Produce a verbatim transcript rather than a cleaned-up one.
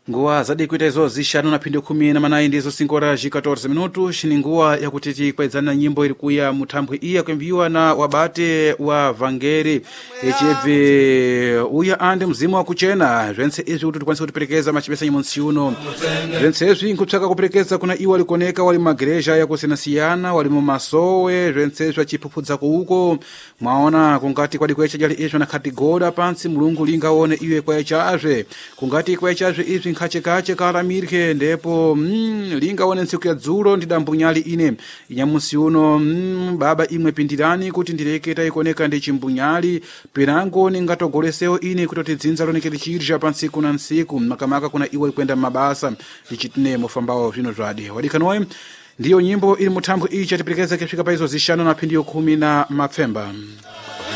Nguwa zadi kuita izo zishanu na pindi kumi na manayi ndizo sinkora jikatorze minutu shini nguwa ya kutiti kwa izana nyimbo ilikuya mutambwe iya kwembiwa na wabate wa Vangeri echevi uya ande mzimu wa kuchena zvense izvi kuti tukwanisa kutiperekeza machipesa nyimonsi uno zvense izvi nkupsaka kuperekeza kuna iwa likoneka wali magereja ya kusinasiyana wali mumasowe zvense izvi achipupudza kuuko mwaona kungati kwadi kwecha jali izvi na katigoda pansi mulungu lingaone iwe kwa echazve kungati kwa echazve izvi nkache kache karamirke ndepo mm, linga one nsiku ya dzulo ndidambunyali ine inyamusi uno mm, baba imwe pindirani kuti ndireketa ikoneka ndi chimbunyali pirango ningatogoleseo ine kutoti dzinza loneketi chirja pa nsiku na nsiku makamaka kuna iwe kwenda mabasa lichitine mofambao vino zvadi wadikanoe ndiyo nyimbo ili mutambo ichi atipelekeza kifika pa izo zishano na pindi yo kumi na mapfemba.